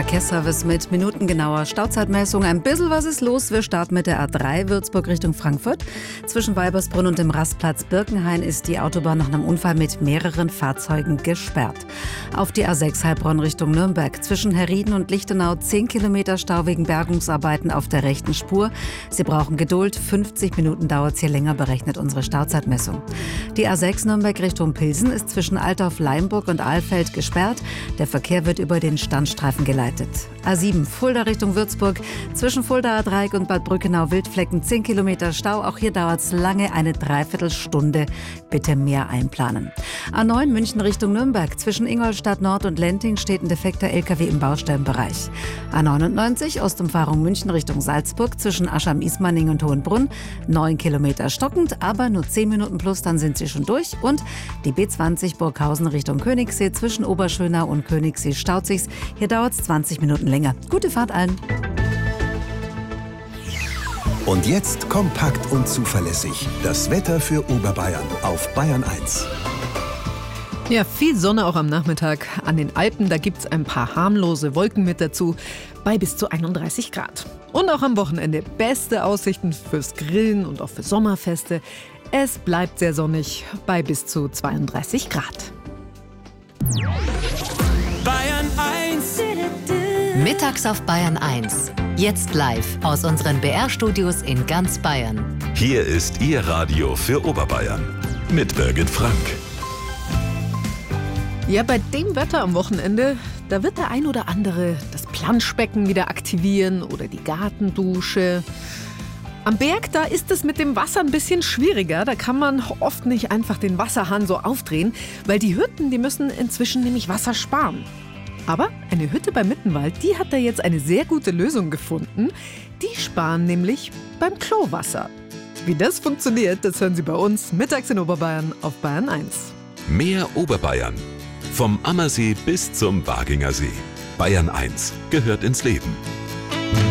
Verkehrsservice mit minutengenauer Stauzeitmessung. Ein bisschen was ist los. Wir starten mit der A3 Würzburg Richtung Frankfurt. Zwischen Weibersbrunn und dem Rastplatz Birkenhain ist die Autobahn nach einem Unfall mit mehreren Fahrzeugen gesperrt. Auf die A6 Heilbronn Richtung Nürnberg. Zwischen Herrieden und Lichtenau 10 Kilometer Stau wegen Bergungsarbeiten auf der rechten Spur. Sie brauchen Geduld. 50 Minuten dauert es hier länger, berechnet unsere Stauzeitmessung. Die A6 Nürnberg Richtung Pilsen ist zwischen Altdorf, Leimburg und Ahlfeld gesperrt. Der Verkehr wird über den Standstreifen geleitet. A7 Fulda Richtung Würzburg. Zwischen Fuldaer Dreieck und Bad Brückenau-Wildflecken 10 Kilometer Stau. Auch hier dauert es lange, eine Dreiviertelstunde. Bitte mehr einplanen. A9 München Richtung Nürnberg. Zwischen Ingolstadt Nord und Lenting steht ein defekter LKW im Baustellenbereich. A99 Ostumfahrung München Richtung Salzburg. Zwischen Aschheim-Ismaning und Hohenbrunn. 9 Kilometer stockend, aber nur 10 Minuten plus, dann sind sie schon durch. Und die B20 Burghausen Richtung Königssee. Zwischen Oberschönau und Königssee staut sich's. Hier dauert es 20 Minuten länger. Gute Fahrt allen. Und jetzt kompakt und zuverlässig. Das Wetter für Oberbayern auf Bayern 1. Ja, viel Sonne auch am Nachmittag. An den Alpen, da gibt's ein paar harmlose Wolken mit dazu, bei bis zu 31 Grad. Und auch am Wochenende beste Aussichten fürs Grillen und auch für Sommerfeste. Es bleibt sehr sonnig, bei bis zu 32 Grad. Bayern 1. Mittags auf Bayern 1. Jetzt live aus unseren BR-Studios in ganz Bayern. Hier ist Ihr Radio für Oberbayern mit Birgit Frank. Ja, bei dem Wetter am Wochenende, da wird der ein oder andere das Planschbecken wieder aktivieren oder die Gartendusche. Am Berg, da ist es mit dem Wasser ein bisschen schwieriger. Da kann man oft nicht einfach den Wasserhahn so aufdrehen, weil die Hütten, die müssen inzwischen nämlich Wasser sparen. Aber eine Hütte bei Mittenwald, die hat da jetzt eine sehr gute Lösung gefunden. Die sparen nämlich beim Klowasser. Wie das funktioniert, das hören Sie bei uns mittags in Oberbayern auf Bayern 1. Mehr Oberbayern. Vom Ammersee bis zum Waginger See. Bayern 1 gehört ins Leben.